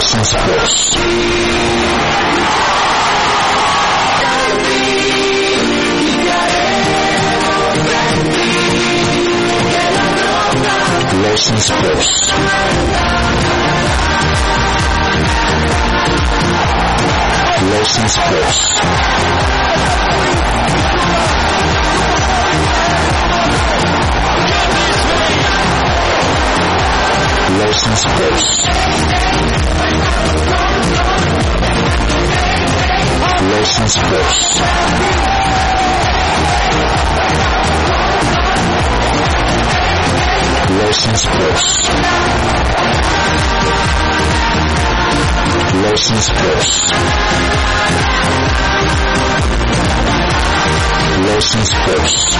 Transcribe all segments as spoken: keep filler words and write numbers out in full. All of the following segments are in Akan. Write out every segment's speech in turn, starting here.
Lawson Sports. Lawson Sports. Lawson Sports. Lawson Sports. Lawson Sports. Lawson Sports. Lawson Sports. Lawson Sports.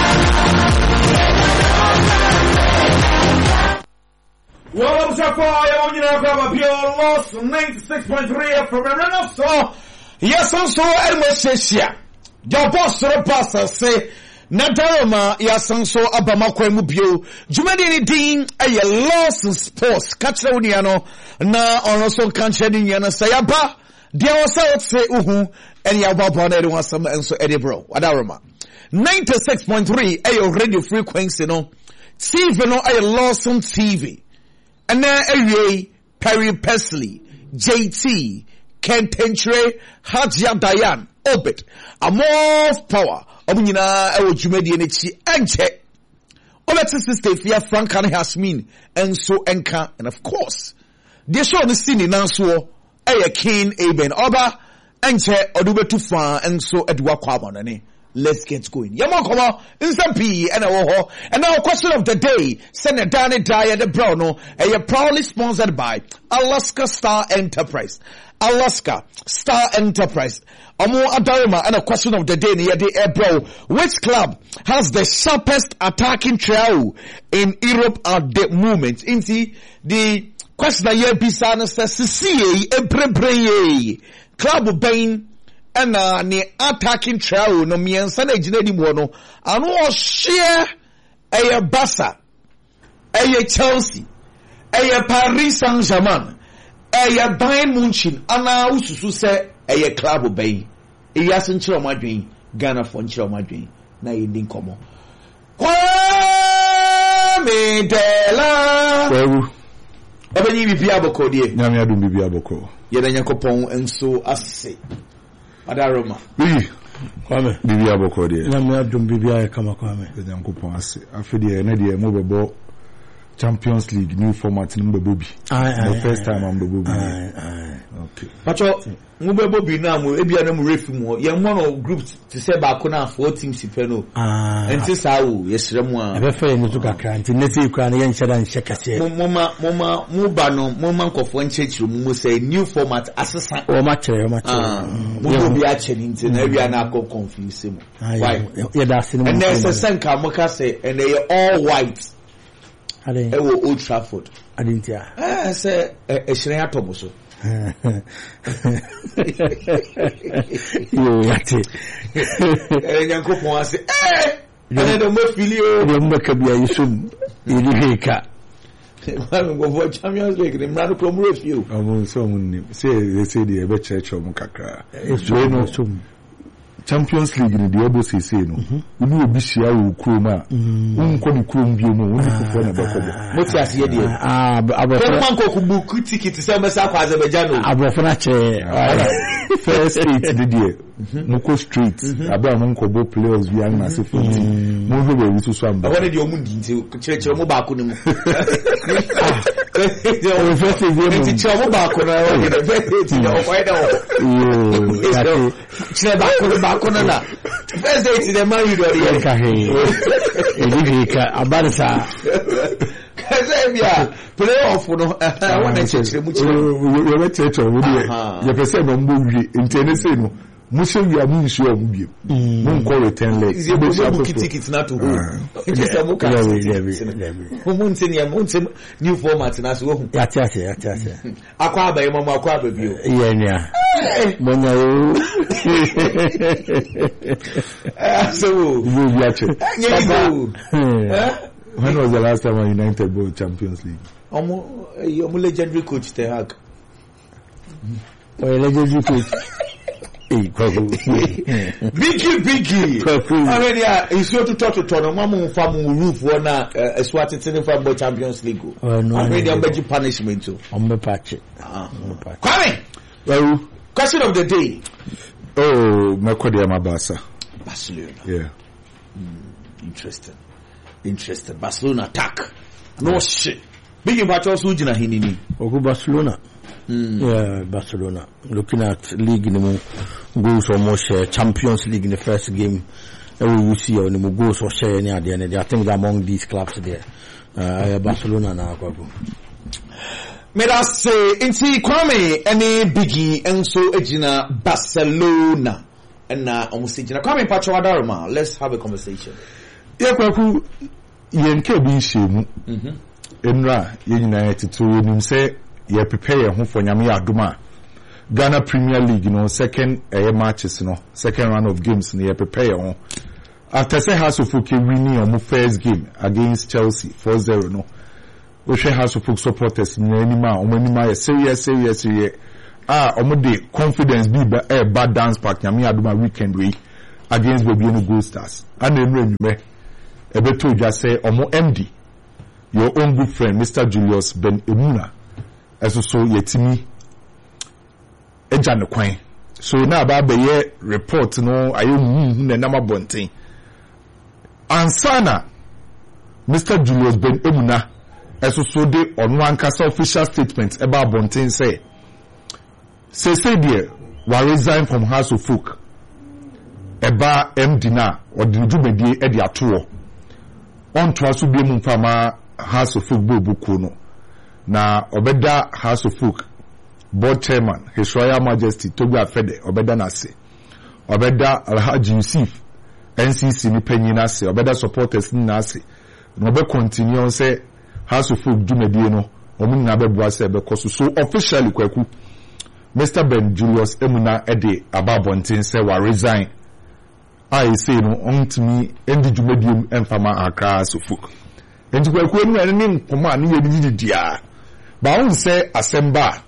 Well, I'm so far, I want you to have a pure loss, ninety-six point three from Renault. So, yes, I'm so, I'm a session. Your boss, the boss, say, Nadarama, Yasanso, Abama Mubio, Jumani Dean, a Lawson Sports, Catchoniano, na also Canchanian Sayaba, dear was out say, Uhu, and Yababa, everyone, some and so Edinburgh, Adarama. ninety-six point three, a radio frequency, no, T V, no, a Lawson T V. And now, A Perry Pesley, J T, Ken Tentre, Hajia Dayan, Obit, a more of power. Omunina, I would you made any and check. All that sister, Fia Frank and Hasmin, and so Enka, and of course, they show the scene in Nanso, a king, Aben Oba, and check, or do too far, and so Edward Quabon. Let's get going. Yamakoma, instant P, and a and now question of the day, Senator Danny Dyer the Browno, and you're proudly sponsored by Alaska Star Enterprise. Alaska Star Enterprise. Amo Adarima, and a question of the day near the air bro. Which club has the sharpest attacking trio in Europe at the moment? In the, the question here, Bisana says, C A, Ebrebreye, Club Bain, and uh, the attacking trio, no me and Sana Jinedi Mono, and all share a Bassa, a Chelsea, a Paris Saint Germain, a Bayern Munchen, and now Ususu say a Club Bay. E yasin chiro madwin Ghana for chiro madwin na yindi nkomo kwa me dela wewu obenyi bibi aboko die nyame adum bibi aboko ye na yakopon enso ase adaroma bi kwame bibi aboko die nyame adum bibi aye kama kwame yakopon ase afede na de mo bebo Champions League new format number Bobby. The first time I'm the Bobby. Okay. Pacho, mube Bobby na mu ebia na mu refi mu. Ye one of groups to say ba ko na four teams peno. Ah. Enti sa wo yesre mu a. Ebe fe ni to kakra nti neti kura na ye nhyeda nhyɛ kase. Moma moma mu ba no moma nkofo nkyekire mu say new format asesa. O ma kyerɛ o ma kyerɛ. Ah. Mu Bobby a kyerɛ nti na ebia na akọ confuse mu. Why? Ye da se no. And there's a senka moka say and they are all white. Ade. E wo Old Trafford. Adintia. Eh say e hire atomo so. Yo yate. Eh nyankopon ase. Eh! Ane do mo fili o. Yo mbaka bia yisum. Iri heka. Mami go for Champions League, dem ranu krom refiu. Amun so mun say they say the ebe church o kakra. Eso no sum. Champions League ni the obo say say no. Unu obi hia wo krom a. Unko ni krom bio mo, unu fofo na bakobo. Moti ase ye de. Ah, abofo. Dem man ko ku book ticket say me sa kwa Azerbaijan o. Abofo na che. First street the there. Moko street. Aba mo nko bo players bi an na se fourteen. Mo ho be wi so so amba. Wona de omu ndi nti kire kire mo ba ko ni mu. O first is you. Nti kire mo ba ko na o de first is o kwai da o. Yo. Kire ba ko ba ko na na. First is the man you do here. Ka he. Edi ka abarsa. Kaze bia playoff no eh wona kire mu kire. We we church o we dey. Ye pese no mbo wi ntene say no. Muso wi amu nsu amu bi. Mo nko return leg. Ze bo bo ticket na to go. It is a mo ka. Mo ntini ya mo ntini new format na so ho. Ya ti ase, ya ti ase. Akwa abaye mo akwa ababi o. Ye nya. Mo nya o. Ah so. Wo bi ache. Nya go. Eh? When was the last time United won Champions League? Omo omo legendary coach Ten Hag. Oh, legendary coach. Hey, Biggie, Biggie. Already, it's your to talk to Tono. Mamu famu roof one a Swati from the Champions League. Oh no. Already, I'm making punishment too. I'm a patch. Kwame. Oh, question of the day. Oh, Makodi Amabasa. Barcelona. Yeah. Mm, interesting. Interesting. Barcelona attack. No shit. Biggie Bacho Sujina Hinini. Oku Barcelona. Mm. Yeah, Barcelona. Looking at league in the goals almost uh, Champions League in the first game. Every you see on the goals or share any idea. I think among these clubs there. Uh, Barcelona now. May I say, inti Kwame any Biggie and so Ejina Barcelona and na almost Ejina Kwame Pachawadarma. Let's have a conversation. Yeah, Kwaku Yenke bi shemu. Mhm. Enra yenina etitu nim say ye prepare your home for Nyame Adoma. Ghana Premier League, you know, second uh, matches, you know, second round of games, you know, prepare your home. After say House of Folk winning your first game against Chelsea four zero, no. We share House of Folk supporters, you know, anymore, or anymore, serious, serious, serious. Ah, or the confidence be a bad dance park, Nyame Adoma weekend week against Bobiano Gold Stars. And then when you may, a better just say, or more M D, your own good friend, Mister Julius Ben Emuna. As so yetimi eja ne kwan so na ba be ye report no ayo hu na nama bonten ansana Mister Julius Ben Emuna as so de onu ankasa official statement eba bonten say say say there wa resign from House of Folk eba M D na or the jubedi e de ato on to aso bi mu fama House of Folk bo buku no na obeda House of Folk board chairman His Royal Majesty Togo Afede obeda nase obeda Alhaji Yusuf N C C ni panyin nase obeda supporters ni nase no be continue say House of Folk dwumedie no omu na be boa say be koso so officially kwaku Mister Ben Julius Emuna ede ababontin say wa resign I say no ontimi endi dwumedie emfama Accra House of Folk enti kwaku enu ene ni nkoma ni ye di dia ba won say asemba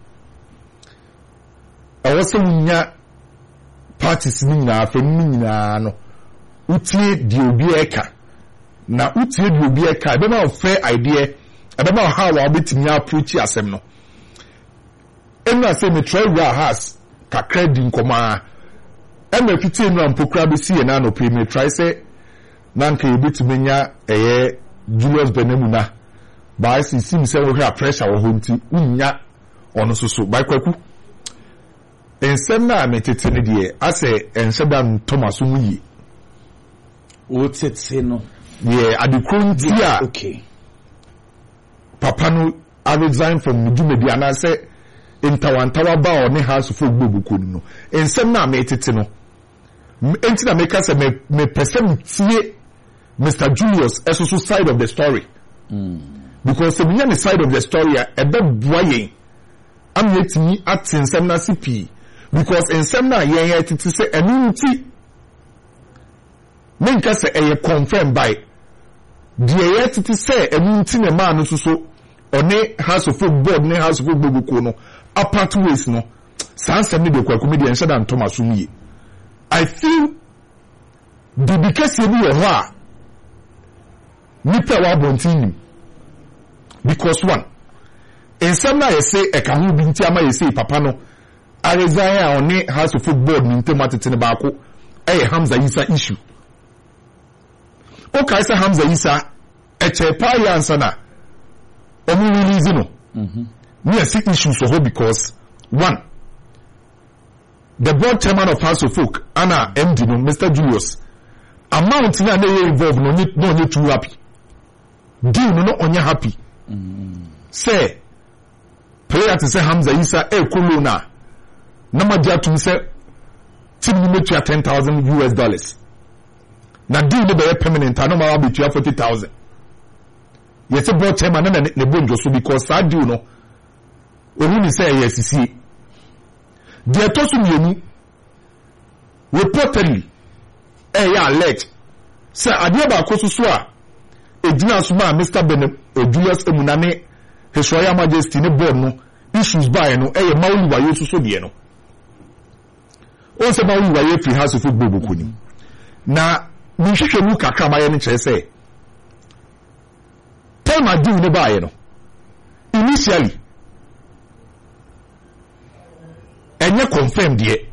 awose munya parties ni na afenu nyina no utie di obi eka na utie di obi eka e be ma fair idea e be ma how wa betimi approach asem no enu ase me try wa has ka credit nkoma e ma fitie no ampokra be sie na no pe me try say na nka e betimi nya eye Julius Benemuna ba si sim say we have pressure wo honti unya ono soso ba kwaku ensem na metete ne de ase ensedan Thomas Umuyi o tete no yeah adekunti a okay papa no I resign from Mujumedi and I say intawantawa ba oni House of Folk buku no ensem na metete no enti na make say me me person tie Mister Julius esoso side of the story mm. because the the side of the story e be boye am yetimi atensem na sipi because ensem na yen yetiti say enu nti menka say e confirm by the yetiti say enu nti ne ma no so one House of Folk board ne House of Folk buku no apart ways no sansem ne de kwa comedian Shedan Thomas Umuyi I feel the because you be ho nipa wa bontin because one in some na say e ka hu bi nti ama say papa no a resign a oni House of Folk board ni ntem atete ba ko e Hamza Isa issue o ka say Hamza Isa e chepa ya ansana o mu release no mhm me see issue so ho because one the board chairman of House of Folk ana M D no Mister Julius amount na dey involved no need no need too happy deal no no onya happy mm. say player to say Hamza Isa e kolo na na madia to say team ni metua ten thousand U S dollars na deal no be permanent no ma be tua forty thousand yes board chairman na ne bonjo so because that deal no ohu ni say yes see the tosu mienu reportedly eh ya alert say ade ba ko so a ejina so ma Mister Ben Julius Emuna ne His Royal Majesty ne board no issues by no eh mauli wa yesu so de no o se mauli wa ye free house of football boku ni na mi hwehwe mu kakra ma ye ne kire say time adi ne ba ye no initially enye confirmed ye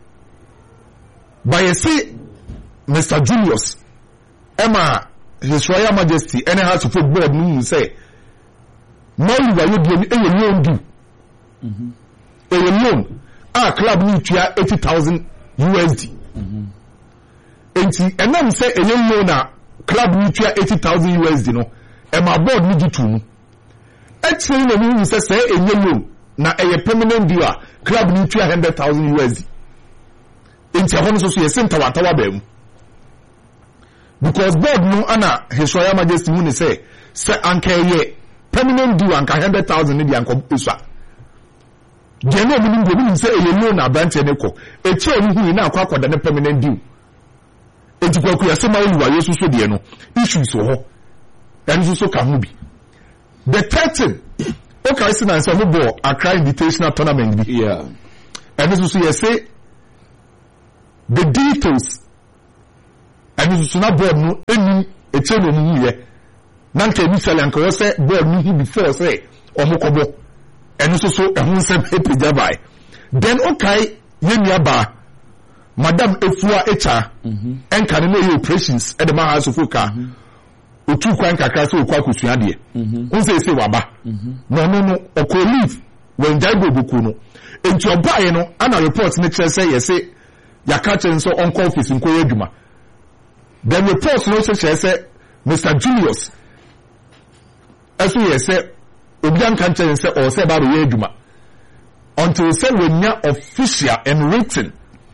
by ye say Mister Julius Emma His Royal Majesty any house of football mean say mauli wa ye de e loan do mhm e loan a club ni tua eighty thousand U S D mhm enti enam say e loan na club ni tua eighty thousand U S D no e ma board ni gitu no actually no mean say say e loan na e permanent deal club ni tua one hundred thousand U S D enti ahono so so ye senta watawa ba mu because board no ana His Royal Majesty mu ni say say anka ye permanent deal anka one hundred thousand ni di anko iswa de no mu ni mu say e loan na branch ne ko e che onu hu na akwa akoda ne permanent deal enti kwaku ya sema oluwa yesu so de no issues so ho and so ka hu bi the thirteen okay see na say mo ball Accra Invitational Tournament bi yeah and this so you say the details and this so na board no eni e che no mu ye na nka bi sele nka wo say board no before say omokobo and so so e hu say page by then okay ye nia ba Madam Efua Echa mhm enka ne no operations e de ma house of ka otu kwan kakra se okwa kusua de mhm unse se waba mhm no no no okọ leave when jai go boku no enti obaye no ana report ne kire say yese ya ka chen so on office nko adwuma the report no say say Mister Julius aso yese obi an kan chen say o say ba ro adwuma until say when ya official and written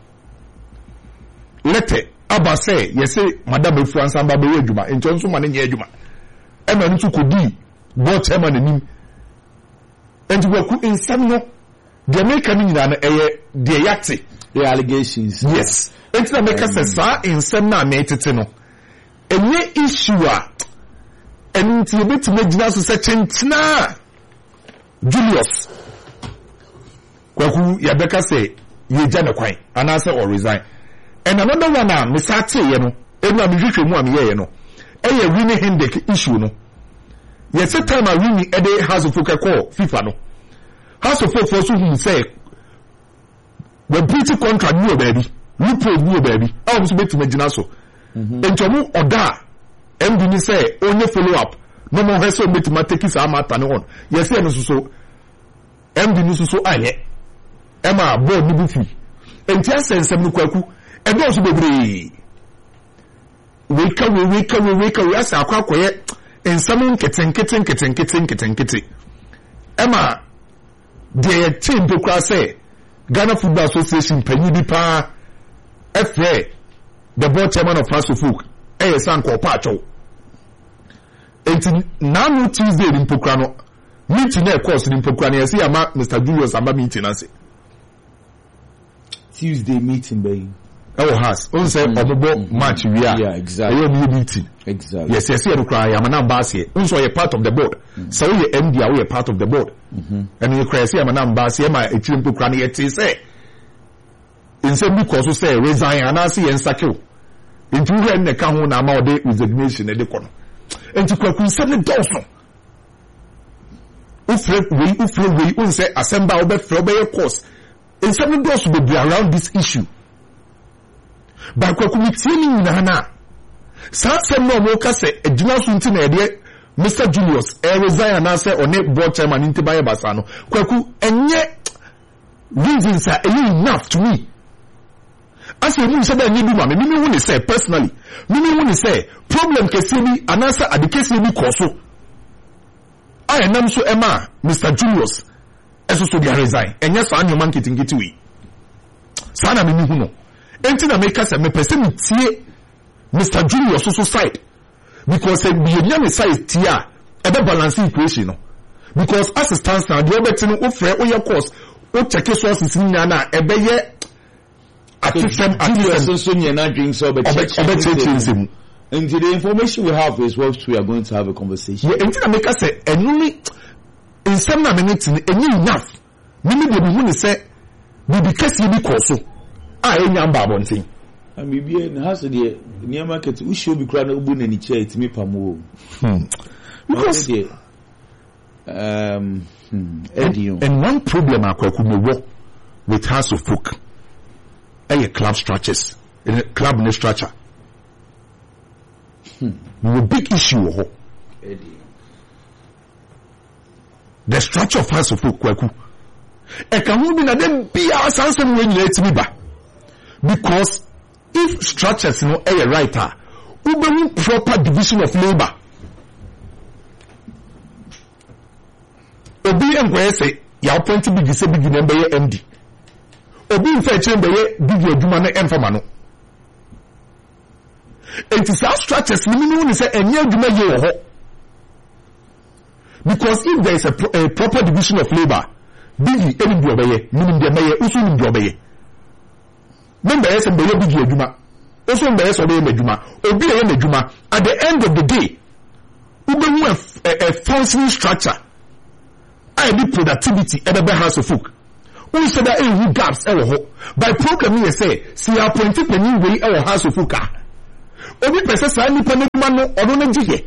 letter aba say yes say Madam Efua Nsamba be adwuma ento nso ma ne nye adwuma e ma ntu kodi bo chairman anim enti waku insam no de make ni nyina na eye de yate the allegations yes enti na make say sa insam na me tete no enye issue a enti e betime gina so se chentina Julius kwaku ya beka say ye ja na kwan ana say or resign. And another one na me sate ye no enu am hwehwe mu am ye ye no eye winning Hendek issue no ye se time a winning e dey house of folk call FIFA no house of folk for so hu say we breach contract ni o baby loophole ni o baby am so betima gina so entomu oda M D ni say onye follow up no mo heso betima take sa mata ne on ye say no so so M D ni so so aye e ma board ni bu fi enti asensem ni kwaku ebe oso bebre weka we weka we weka we asa akwa akoye ensam nkete nkete nkete nkete nkete nkete ema de team to kwa say Ghana Football Association panyi bi pa efe the board chairman of House of Folk eh san ko pa acho enti nanu Tuesday ni mpokra no meeting na course ni mpokra na yesi ama Mister Julius amba meeting ase Tuesday meeting bay oh has on say obobo match we are yeah exactly you meeting exactly yes yes you cry am na mbass here so you part of the board so you M D we are part of the board mhm and you cry say am na mbass here ma echirim mpokra na yeti say in say because say resign and say yen sackle into we na ka ho na ma ode resignation e de kono enti kwaku say ne dawson ufre we ufre we un say assemble obe fre obe course in seven doors will be around this issue. But kwa kumitini na sa sem no mo ka se adwuma so nti na ede Mister Julius e resign na say one board chairman nti baye basa no kwaku enye reasons are enough to me. As you know say that you do ma me me won say personally me me won say problem kese bi anasa adikese bi koso I am so Emma Mister Julius eso so dia resign enye so anyoma nkitingiti wi sana me hu no enti na make say me person tie Mister Julius so side because e bi enya me side tie a e be balance equation no because as it stands now the obeti no ofre o ye course o check sources ni na e be ye atifem atifem so nye na drink so be check obeti and the information we have is what we are going to have a conversation yeah enti na make say enumi in some na minute enye enough mimi de bi hu ne se bibi kesi bi koso a enya mba abonten amibie na has de near market we show be kra na ubu na ni chair itimi pamo hmm because um hmm, and, and one problem akwaku me wo with House of Folk a club structures in a club ne structure hmm no big issue ho the structure of House of Folk kwaku e ka hu bi na dem bia sansem we nyina etimi ba because if structures no a right ah we proper division of labor obi engoye say ya appoint big say big number ye M D obi nfa chembe ye big aduma no enfama no enti sa structures ni minu ni say enye aduma ye wo ho because if there is a, pro, a proper division of labor big eni bi obeye minu bi obeye usu ni bi obeye member yes be ye big aduma usu be yes obeye aduma obi ye aduma at the end of the day ube hu a, a, a functioning structure I need productivity at the House of Folk. Who said that any gaps ever ho? By program here say, see our point to new way our House of Folk. Obi person say ni pene man no odo na jige.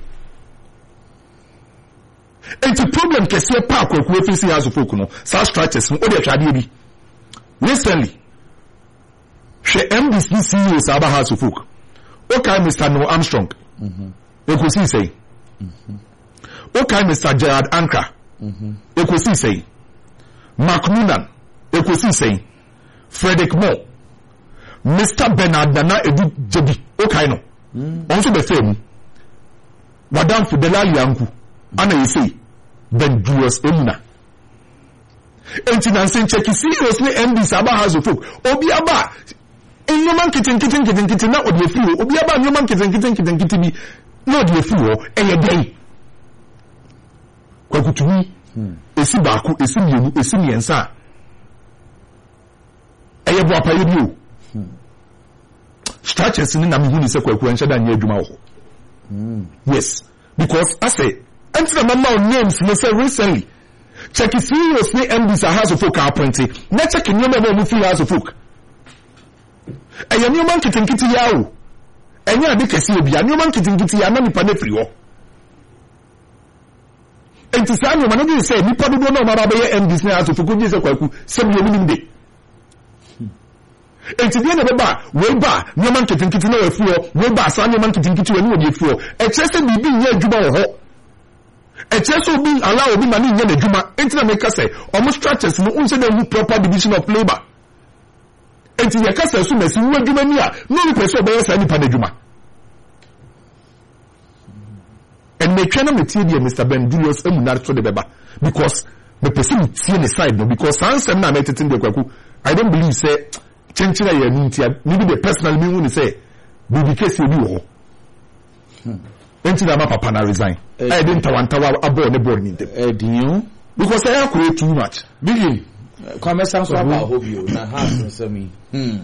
And the problem ke say pa ko ko face House of Folk no, sa structures no odi atwade bi. Recently, she M D C C E O Saba House of Folk. Okay, Mister Noah Armstrong. Mhm. You could see say. Mhm. Okay, Mister Gerard Anker. Mhm. Ekosi say Mark Noonan ekosi say Frederick Moore Mister Bernard Nana Edu Jebi okay no also be fame Madam Fidela Lianku ana you say Ben Julius Emuna enti nan sen check seriously M D Saba House of Folk obi aba enyoman kitten kitten kitten kitten na odi efi obi aba enyoman kitten kitten kitten kitten bi na odi efi o eye dey kwa kutumi esi baako esi mienu esi miensa eye bo apaye bi o structures ni na me hu ni se kwaku enche da nya adwuma ho yes because I say enter the mama names no say recently check seriously M D House of Folk appointee na check nyoma na mu fi House of Folk eye nyoma nkitinkiti ya o enye ade kese obi nyoma nkitinkiti ya na nipa na firi ho enti sa no manobi say nipa dodo na mara be M D House of Folk se kwaku sebi omi de enti dia na be ba we ba nyoma nkitinkiti na wafu ho we ba sa nyoma nkitinkiti wani wodi afu ho e chese bibi nya adwuma wo ho e chese obi allow obi na nya na adwuma enti na make say omo structures no unse dey proper division of labor enti ya kasa so mesi wo adwuma ni a no ni person be say nipa na adwuma and me try na me tie dia Mister Ben Julius Emunar to the beba because me person tie ne side no because ansem na me tetin de kwaku I don't believe say chenchira ya nintia maybe the personal me won say bibi case obi wo enti na ma papa na resign I didn't tawantawa abo ne board ni dem edin because I create too much begin come sense so about hobby na ha so me hmm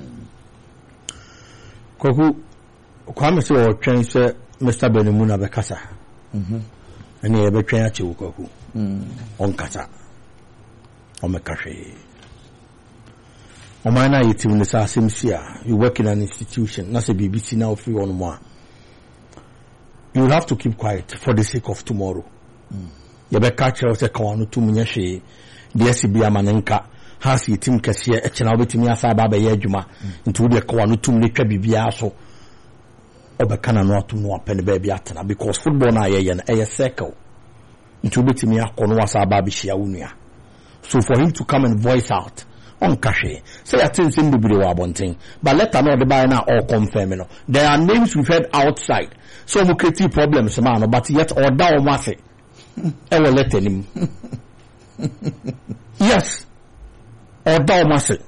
kwaku kwame se o twen se Mister Benimuna be kasa mhm ani e be twen ache wo kwaku hmm on kasa o me kahwe Omana yiti when it's asimsia, you work in an institution, not a B B C now free on more. You will have to keep quiet for the sake of tomorrow. You be catch us a kawanu tu munyashi, the S C B amanenka, has your team cashier, a channel between Yasaba Yajuma, into the kawanu tu litra bibiaso, or Bacana not to know a penny baby atana, because football na yan a circle. Into between Yakonwasa Babishia Unia. So for him to come and voice out, on cache. Say I think him be one thing. But let her know the buyer now all confirm. No. There are names we've heard outside. So we create problems, man, but yet or down massive. I will let him. Yes. Or down massive.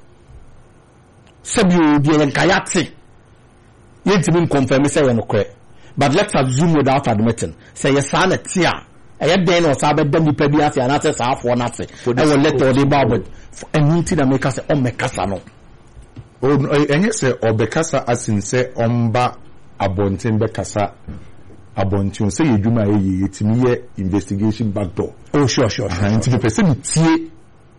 Sabu the Kayatsi. Yet to confirm say no correct. But let's assume without admitting. Say your son at Tia. I had then or Sabbath then the Pedias and that's half one nothing. I will let all the Bible. Anything that make us say, oh, Mekasa no. Oh, and yes, or Bekasa as in say, Omba Abontin Bekasa Abontin, say you do my it's me investigation back door. Oh, sure, sure. And to the person, see,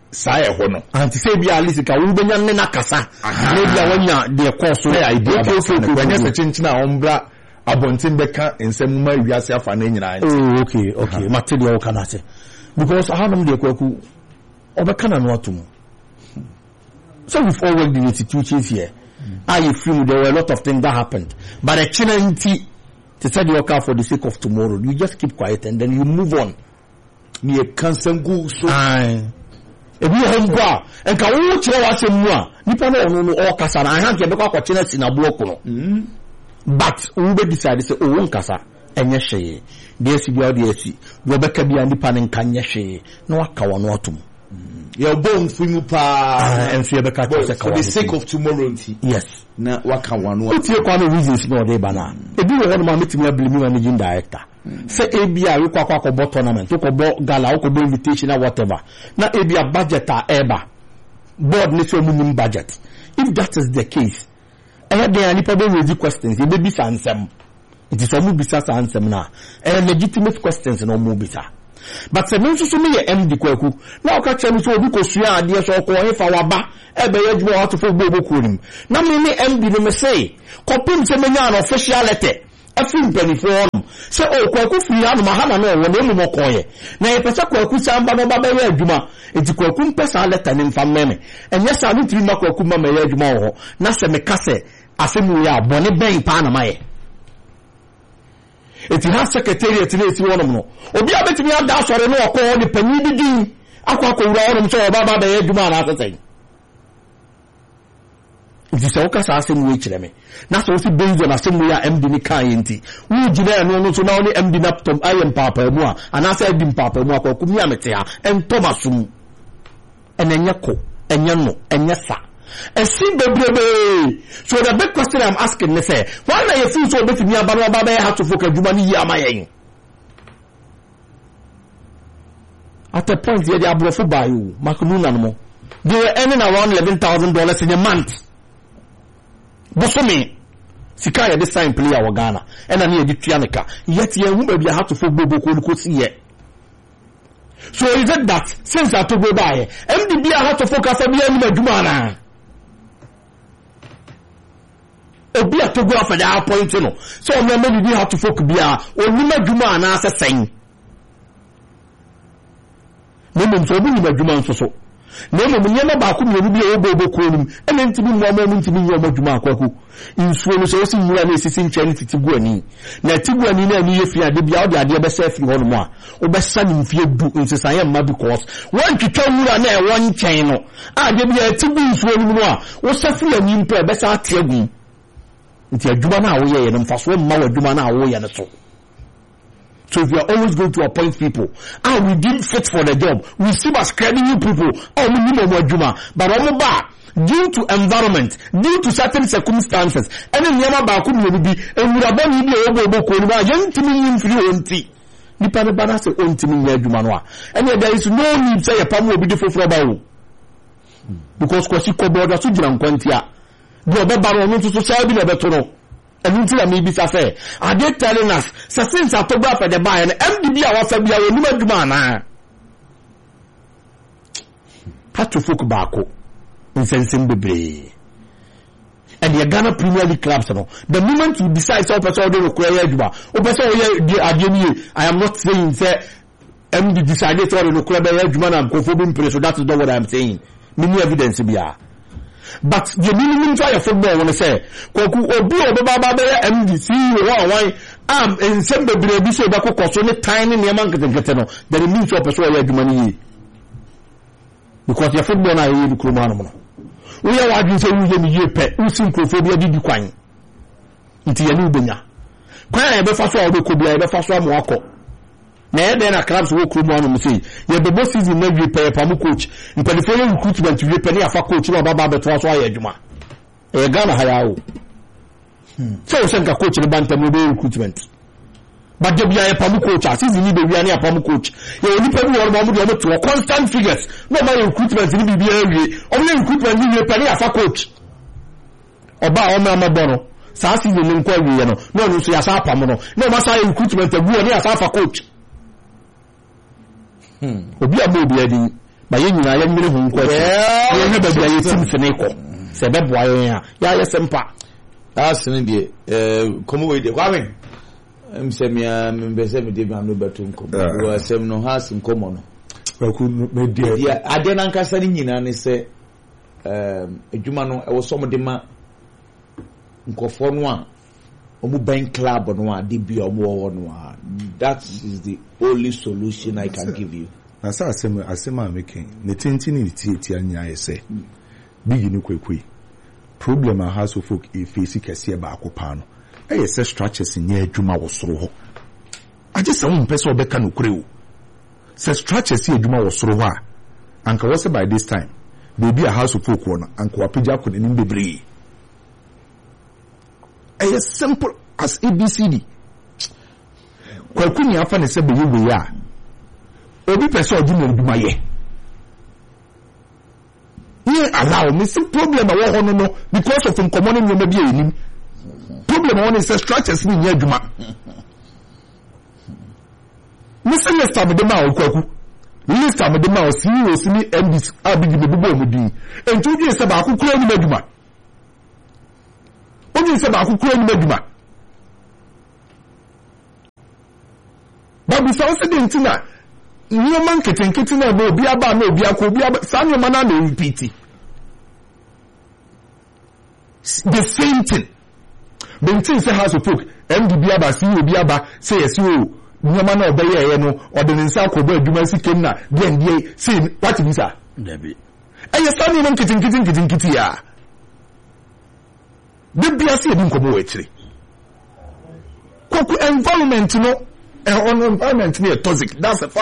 saa yɛ hɔ no anti say bi at least ka wo benya ne na kasa maybe awanya de course na idea okay okay okay when you chinchina ombra abontin beka nsɛm ma wiase afa na nyina oh okay okay material kana say because how them dey kwaku obeka na no atum so we've all worked in institutions here I mm. feel there were a lot of things that happened but a chinanti to say you okay for the sake of tomorrow you just keep quiet and then you move on me kansangu so ai ebi ho ngwa enka wo kire wasem mu a nipa na ono no o kasa na han ke be kwa kwachina si na block no but wo be decide say o won kasa enye hye de si bia de asi wo be ka bia nipa ne nka nye hye na waka wo no atum your bone fimu pa and so be ka say for the sake of tomorrow nti yes na waka wano o tie kwa no reasons no dey bana ebi wo ho ma metimi abilimi managing director say A B I we kwa kwa ko tournament ko bo gala ko bo invitation or whatever na A B I budget a eba board ni so munim budget if that is the case eh dey ani pa be raise questions e be bisa ansem it is omu bisa ansem na eh legitimate questions no mu bisa but se menso so me M D kwaku na o ka che me so obi ko sua ade so ko he fa waba e be yadwo auto fo gbo boku nim na me ni M D no me say kopim se menya an official letter afim penifo on se o kwaku fi anu mahana no wo na mu mokoye na e pesa kwaku samba no baba ya adwuma enti kwaku mpesa letter ni mfa meme enye sa no tiri ma kwaku ma ya adwuma wo na se me kase asemu ya bone ben pa na maye eti ha secretariat na esi wonom no obi abetimi ada asore no okọ ni panyi didi akwa akọwura wonom so baba ba ya adwuma na asesen enti se okasa asemu we kire me na so si benzo na asemu ya M D ni kan yenti wu gina no no so na oni M D na tom ayem papa mu a anasa edi papa mu akọ kumi amete ha entomasum enenye ko enye no enye sa esi bebrebe so the big question I'm asking me say why na you feel so betimi abano baba ya have to focus adwuma ni yi amayen at the point where they are brofo by you makununa no they were earning around eleven thousand dollars in a month bosomi sika ya this time player wa Ghana and na ye tuaneka yet ye hu be have to focus bobo ko ko si ye so is it that since I to go by M D B have to focus for be any adwuma na obi atogo afa da point no so o me me have to focus bia oni madwuma na asesen me me so obi ni madwuma nso so na me me nyema ba ko me bi e obo ko nim ene ntimi mo mo ntimi nyo madwuma akwaku insuo no so si nyura na esisi nche ni titigu ani na titigu ani na ni yefi ade bia o de ade be sa fi ho no mo a o be sa ni mfie du nsesan ya ma because one twitwa nyura na e won nchen no ade bia titigu insuo no a o sa fi ani mpa be sa atiagu nti adwuma na wo ye ye no mfaso ma wa adwuma na wo ye no so. So if you are always going to appoint people, ah, we didn't fit for the job, we see as credible people, oh, we need more juma, but on ba due to environment, due to certain circumstances, and then yama ba could be, and we are born in the obo ko ba young to me in free onti. Nipa ne bana se onti me ya juma no. And there is no need say a pam will be different for about because kwasi ko border so jira nkwantia. The oba baro no to so bi na beto no. And until I may be say, are they telling us, so since I told up at the buy and M D B our family, I will never do man. Had to folk back in sensing the bray. And the Ghana Premier League clubs, no. The moment you decide to person to require you, I am not saying that M D decided to require you, man, I'm conforming place, so that's not what I'm saying. Many evidence be are. But the minimum try football when I say kwaku obi obaba baba M D C one one am in some bebre bi so bako koso ne tiny neman ketekete no there means your person ya adwuma ni because your football na yi kroma no no we ya wadin say we ye ye pe usi nkrofobia di di kwan nti ye ni ubenya kwan ya be fa so obeko bia ya be fa so am akọ na e dey na clubs wo kroma no say ye be both season na we pe pa mu coach mpelifo recruitment we pe na afa coach na baba beto so aye adwuma e Ghana ha yawo so o senka coach ni banta mo be recruitment but de bia e pa mu coach season ni be wi ani pa mu coach ye oni pa bi wo mo de o to constant figures no ma recruitment ni bi bia wi o mo recruitment ni we pe na afa coach oba o ma ma bono sa season ni nko wi ye no no no so ya sa pa mo no no ma sa recruitment agu ni asa afa coach Hmm. Obi abo obi adi ba yɛ nyina yɛ mmere ho nkɔ yɛ ne ba bia yɛ tim fene kɔ se be boa yɛn a ya yɛ sempa asene de eh komo we de kwame em se me me be se me de ba no beto nkomo wo asem no ha asem komo no ku me de ya ade na nkasa ni nyina ne se um adwuma no e wo som de ma nkofo no a omu bank club no a de bia omu wo no a that is the only solution I can give you. Na sa asem asem a making ne tenti ni tie anya ye se big ni kwekwe problem a house of folk e face kese ba akopa no e ye se structures nya adwuma wo soro ho aje se wo mpese obeka no kure o se structures adwuma wo soro ho a anka wo se by this time baby a house of folk no anka wapagya ko ni bebre e ye simple as A B C D kwakuni afa ne se be yewe a obi pese odwuma adwuma ye ye allow me see problem a wo no no because of nkomo ne nyoma bi enim problem one is structures ni nya adwuma me say list am de ma okwaku list am de ma o C E O si ni M Ds abigi be bubo omudi entu bi se ba akukura ni adwuma obi se ba akukura ni adwuma babu sa o se de ntina nyoma nketenkete na bo obi aba na obi akọ obi aba sa nyoma na na repeat the same thing bentin say house of folk M D B aba si obi aba say yes o nyoma na obeye ye no ode nsa akobo adwuma sikem na de ndie say what be sir dabi eye sa nyoma nketenkete nketenkete ya de bia say edi nkomo we kire koku environment no eh on environment ne toxic that's a